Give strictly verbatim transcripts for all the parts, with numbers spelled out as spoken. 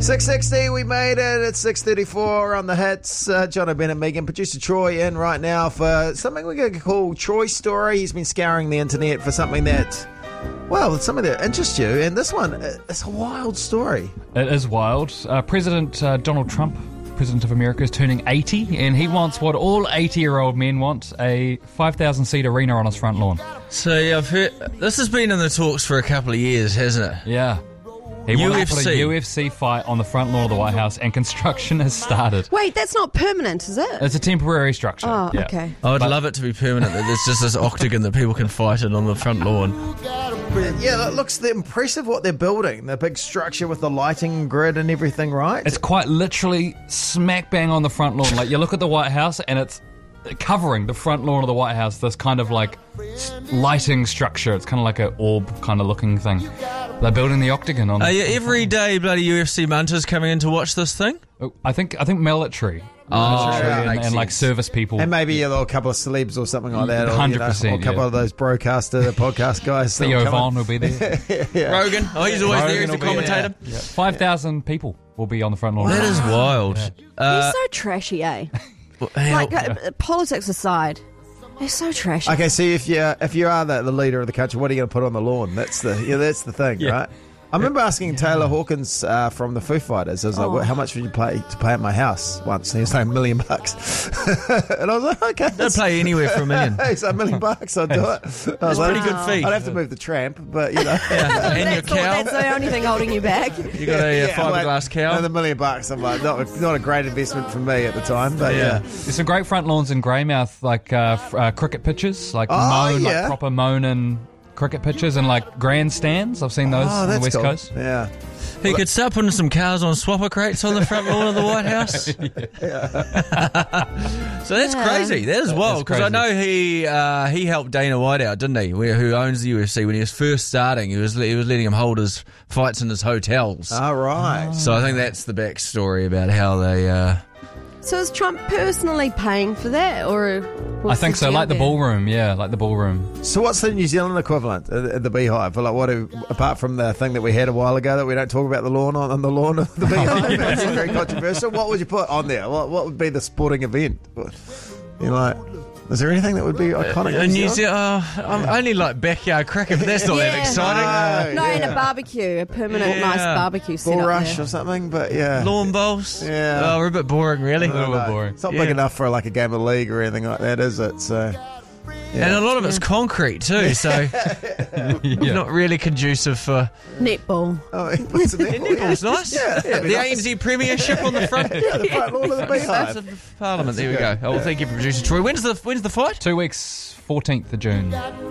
six sixty, we made it. It's six thirty-four on the hits. Uh, John O'Bennett, Megan, producer Troy in right now for something we're going to call Troy's Story. He's been scouring the internet for something that, well, it's something that interests you. And this one, it's a wild story. It is wild. Uh, President uh, Donald Trump, President of America, is turning eighty, and he wants what all eighty-year-old men want, a five thousand seat arena on his front lawn. So, yeah, I've heard... This has been in the talks for a couple of years, hasn't it? Yeah. He U wants F to C. put a U F C fight on the front lawn of the White House, and construction has started. Wait, that's not permanent, is it? It's a temporary structure. Oh, yeah. okay. I would But- love it to be permanent, that there's just this octagon that people can fight in on the front lawn. Yeah, it looks impressive what they're building. The big structure with the lighting grid and everything, right? It's quite literally smack bang on the front lawn. Like, you look at the White House, and it's covering the front lawn of the White House, this kind of like s- lighting structure. It's kind of like an orb kind of looking thing. They're building the octagon on. Are the you everyday bloody U F C munters coming in to watch this thing? I think I think military, Oh, military yeah, and, makes and like sense. service people. And maybe a little couple of celebs or something like that. Or, you know, one hundred percent, or a couple yeah. of those broadcaster, podcast guys. that'll Theo come Vaughn in. will be there. Rogan. Oh, he's always there as Rogan the will be commentator. Yeah. Five thousand people will be on the front lawn. That is wild. Uh, He's so trashy, eh? how- Like, uh, politics aside, they're so trashy. Okay, so if you if you are the, the leader of the country, what are you going to put on the lawn? That's the yeah, that's the thing, Yeah. right? I remember asking Taylor Hawkins uh, from the Foo Fighters. I was like, Oh. "What- "How much would you pay to play at my house once?" And he was like, "A million bucks." And I was like, "Okay." They'll play anywhere for a million. Hey, so a million bucks, I'd do it. I was That's like, pretty good fee. I'd have to move the tramp, but you know. And your that's, all, cow. that's the only thing holding you back. You got a uh, Yeah, fiberglass like, cow. And the million bucks, I'm like, not, not a great investment for me at the time, but Yeah. yeah. There's some great front lawns in Greymouth, like uh, f- uh, cricket pitches, like Oh, mown, yeah. like proper mown and cricket pitches, and like grandstands. I've seen those Oh, on the that's West cool. Coast. Yeah. He could start putting some cars on swapper crates on the front lawn of the White House. So that's Yeah. crazy. That is wild, because I crazy. know he uh, he helped Dana White out, didn't he? Where, who owns the U F C when he was first starting? He was he was letting him hold his fights in his hotels. All right. So I think that's the backstory about how they. Uh, So is Trump personally paying for that, or I what's think so, deal like the there? ballroom, yeah, like the ballroom. So what's the New Zealand equivalent at at the Beehive? Like what? Do, apart from the thing that we had a while ago that we don't talk about the lawn on, on the lawn of the Beehive, that's very controversial. What would you put on there? What What would be the sporting event? You know, like, is there anything that would be iconic? in in New Zealand, uh, I'm only like backyard cricket, but that's not that Yeah. exciting. No, No, and yeah. a barbecue, a permanent Yeah. nice barbecue set Bull up rush there. or something, but yeah. Lawn bowls. Yeah. Oh, we're a bit boring, really. A little bit No, boring. It's not Yeah. big enough for like a game of league or anything like that, is it? So And a lot of it's concrete too, so Yeah. not really conducive for. Netball. oh, what's the name? Netball's nice. Yeah, that'd be the nice. A N Z Premiership on the front. Yeah, the front lawn of the That's Beehive. of Parliament. There we go. Oh, well, thank you, producer Troy. When's the when's the fight? Two weeks, fourteenth of June.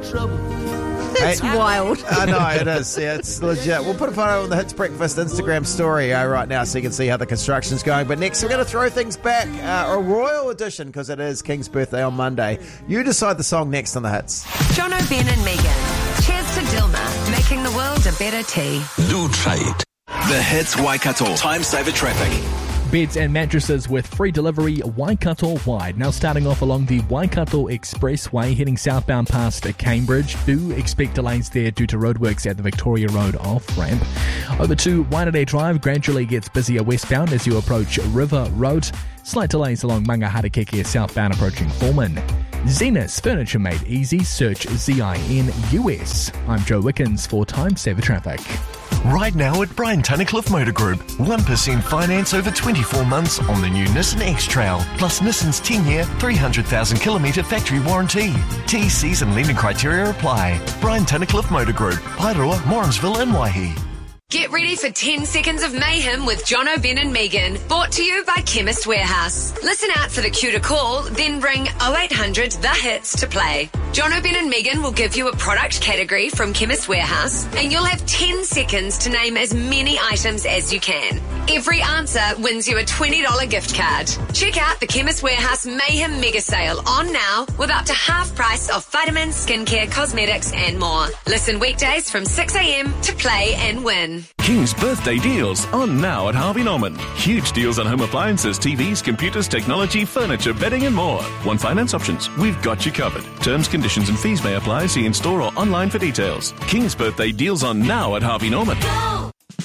That's Hey, wild. I know, it is. Yeah, it's legit. We'll put a photo on the Hits Breakfast Instagram story uh, right now so you can see how the construction's going. But next, we're going to throw things back. Uh, a royal edition, because it is King's birthday on Monday. You decide the song next on the Hits. John O'Ben and Megan. Cheers to Dilma, making the world a better tea. Lutrate. The Hits Waikato Time Saver Traffic. Beds and mattresses with free delivery Waikato wide. Now starting off along the Waikato Expressway heading southbound past Cambridge. Do expect delays there due to roadworks at the Victoria Road off-ramp. Over to Waitanai Drive gradually gets busier westbound as you approach River Road. Slight delays along Mangaharakeke southbound approaching Foreman. Zenith Furniture Made Easy. Search Z I N U S. I'm Joe Wickens for Time Saver Traffic. Right now at Brian Tunnicliffe Motor Group, one percent finance over twenty-four months on the new Nissan X-Trail, plus Nissan's ten-year, three hundred thousand kilometre factory warranty. T Cs and lending criteria apply. Brian Tunnicliffe Motor Group, Paeroa, Morrinsville and Waihi. Get ready for ten seconds of mayhem with John O'Ben and Megan. Brought to you by Chemist Warehouse. Listen out for the cue to call, then ring oh eight hundred the hits to play. John O'Ben and Megan will give you a product category from Chemist Warehouse, and you'll have ten seconds to name as many items as you can. Every answer wins you a twenty dollars gift card. Check out the Chemist Warehouse Mayhem Mega Sale on now with up to half price off vitamins, skincare, cosmetics and more. Listen weekdays from six a.m. to play and win. King's birthday deals on now at Harvey Norman. Huge deals on home appliances, T Vs, computers, technology, furniture, bedding and more. One finance options. We've got you covered. Terms, conditions and fees may apply. See in store or online for details. King's birthday deals on now at Harvey Norman.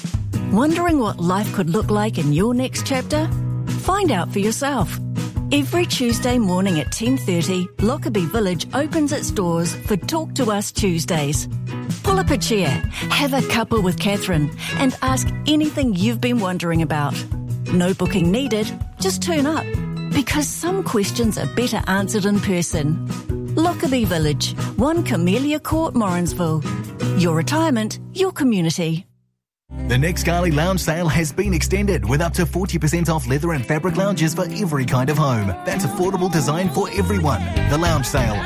Wondering what life could look like in your next chapter? Find out for yourself. Every Tuesday morning at ten thirty, Lockerbie Village opens its doors for Talk to Us Tuesdays. Pull up a chair, have a cuppa with Catherine, and ask anything you've been wondering about. No booking needed, just turn up, because some questions are better answered in person. Lockerbie Village, one Camellia Court, Morrinsville. Your retirement, your community. The Nick Scarley Lounge Sale has been extended with up to forty percent off leather and fabric lounges for every kind of home. That's affordable design for everyone. The Lounge Sale.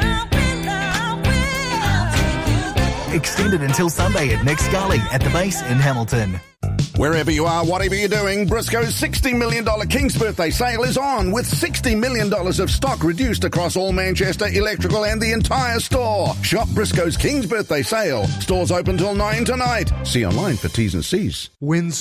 Extended until Sunday at Nick Scarley at the base in Hamilton. Wherever you are, whatever you're doing, Briscoe's sixty million dollars King's Birthday sale is on, with sixty million dollars of stock reduced across all Manchester Electrical and the entire store. Shop Briscoe's King's Birthday sale. Stores open till nine tonight. See online for T's and C's. When